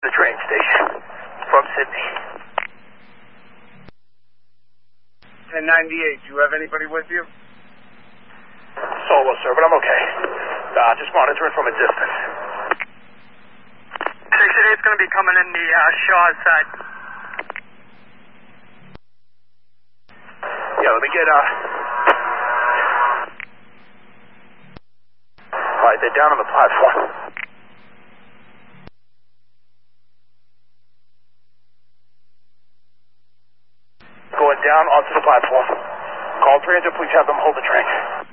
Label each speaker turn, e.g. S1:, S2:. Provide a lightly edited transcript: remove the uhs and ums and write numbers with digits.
S1: the train station from Sydney.
S2: 1098, do you have anybody with you?
S1: Solo, sir, but I'm okay. Just monitoring from a distance.
S3: 68's going to be coming in the Shaw's side.
S1: Yeah, let me get, Alright, they're down on the platform. Going down onto the platform. Call transit, please have them hold the train.